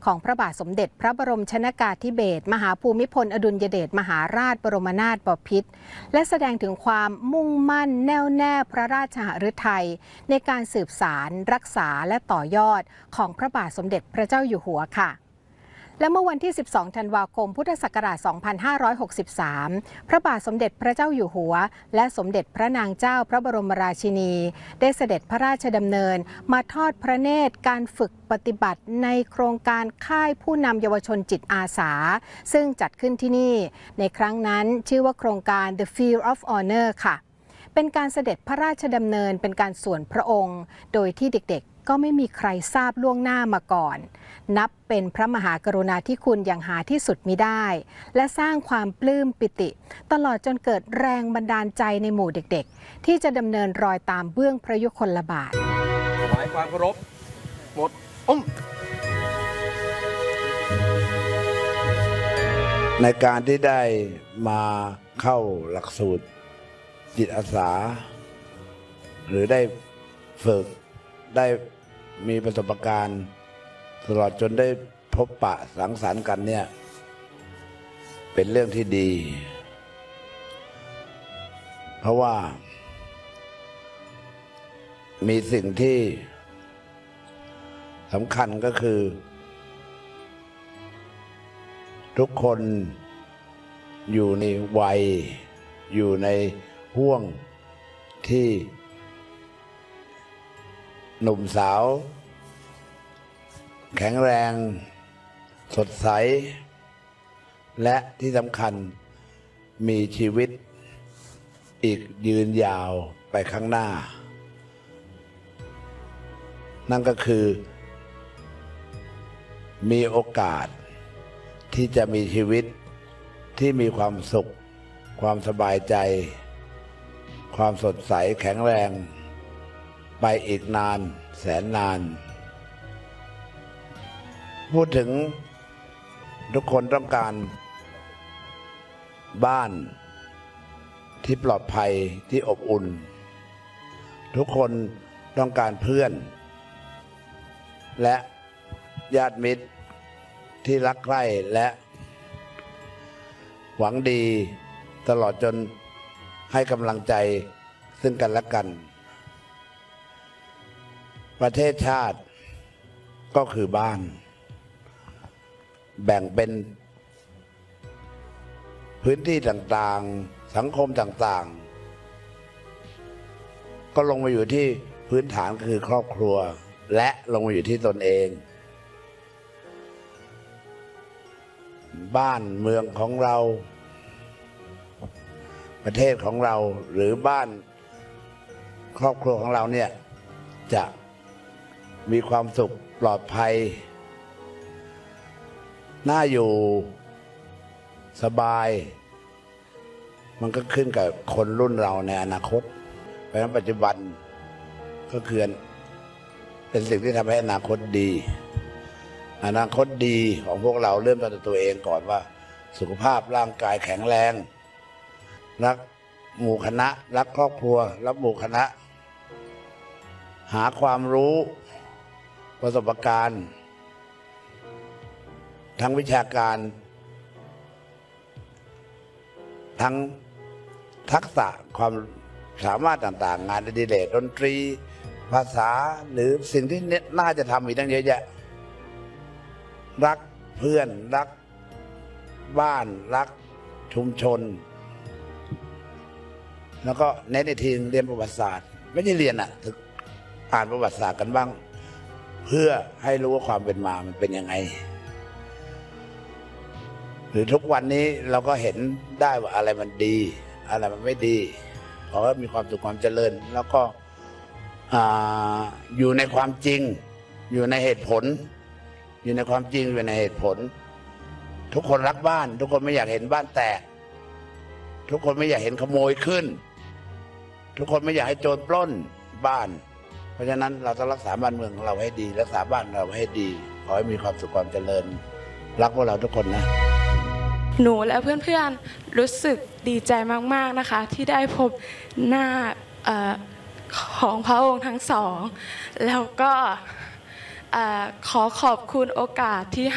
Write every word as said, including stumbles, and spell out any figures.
ของพระบาทสมเด็จพระบรมชนกาธิเบศรมหาภูมิพลอดุลยเดชมหาราชบรมนาถบพิตรและแสดงถึงความมุ่งมั่นแน่วแน่พระราชหฤทัยในการสืบสานรักษาและต่อยอดของพระบาทสมเด็จพระเจ้าอยู่หัวค่ะและเมื่อวันที่สิบสองธันวาคมพุทธศักราชสองพันห้าร้อยหกสิบสามพระบาทสมเด็จพระเจ้าอยู่หัวและสมเด็จพระนางเจ้าพระบรมราชินีได้เสด็จพระราชดำเนินมาทอดพระเนตรการฝึกปฏิบัติในโครงการค่ายผู้นำเยาวชนจิตอาสาซึ่งจัดขึ้นที่นี่ในครั้งนั้นชื่อว่าโครงการ The Field of Honor ค่ะเป็นการเสด็จพระราชดำเนินเป็นการส่วนพระองค์โดยที่เด็กๆก็ไม่มีใครทราบล่วงหน้ามาก่อนนับเป็นพระมหากรุณาธิคุณอย่างหาที่สุดมิได้และสร้างความปลื้มปิติตลอดจนเกิดแรงบันดาลใจในหมู่เด็กๆที่จะดำเนินรอยตามเบื้องพระยุคลบาทถวายความเคารพหมดอ้มในการที่ได้มาเข้าหลักสูตรจิตอาสาหรือได้ฝึกได้มีประสบการณ์ตลอดจนได้พบปะสังสรรค์กันเนี่ยเป็นเรื่องที่ดีเพราะว่ามีสิ่งที่สำคัญก็คือทุกคนอยู่ในวัยอยู่ในห่วงที่หนุ่มสาวแข็งแรงสดใสและที่สำคัญมีชีวิตอีกยืนยาวไปข้างหน้านั่นก็คือมีโอกาสที่จะมีชีวิตที่มีความสุขความสบายใจความสดใสแข็งแรงไปอีกนานแสนนานพูดถึงทุกคนต้องการบ้านที่ปลอดภัยที่อบอุ่นทุกคนต้องการเพื่อนและญาติมิตรที่รักใคร่และหวังดีตลอดจนให้กำลังใจซึ่งกันและกันประเทศชาติก็คือบ้านแบ่งเป็นพื้นที่ต่างๆสังคมต่างๆก็ลงมาอยู่ที่พื้นฐานคือครอบครัวและลงมาอยู่ที่ตนเองบ้านเมืองของเราประเทศของเราหรือบ้านครอบครัวของเราเนี่ยจะมีความสุขปลอดภัยน่าอยู่สบายมันก็ขึ้นกับคนรุ่นเราในอนาคตเพราะฉะนั้นปัจจุบันก็คือเป็นสิ่งที่ทำให้อนาคตดีอนาคตดีของพวกเราเริ่มตั้งแต่ตัวเองก่อนว่าสุขภาพร่างกายแข็งแรงรักหมู่คณะรักครอบครัวรักหมู่คณะหาความรู้ประสบการณ์ทั้งวิชาการทั้งทักษะความสามารถต่างๆงานอดิเรกดนตรีภาษาหรือสิ่งที่น่าจะทำอีกตั้งเยอะแยะรักเพื่อนรักบ้านรักชุมชนแล้วก็เน้นในทีเรียนประวัติศาสตร์ไม่ใช่เรียนอ่ะอ่านประวัติศาสตร์กันบ้างเพื่อให้รู้ว่าความเป็นมามันเป็นยังไงหรือทุกวันนี้เราก็เห็นได้ว่าอะไรมันดีอะไรมันไม่ดีขอให้มีความสุขความเจริญแล้วก็อยู่ในความจริงอยู่ในเหตุผลอยู่ในความจริงอยู่ในเหตุผลทุกคนรักบ้านทุกคนไม่อยากเห็นบ้านแตกทุกคนไม่อยากเห็นขโมยขึ้นทุกคนไม่อยากให้โจรปล้นบ้านเพราะฉะนั้นเราต้องรักษาบ้านเมืองของเราให้ดีรักษาบ้านเราให้ดีขอให้มีความสุขความเจริญรักพวกเราทุกคนนะหนูและเพื่อนๆรู้สึกดีใจมากๆนะคะที่ได้พบหน้าของพระองค์ทั้งสองแล้วก็ขอขอบคุณโอกาสที่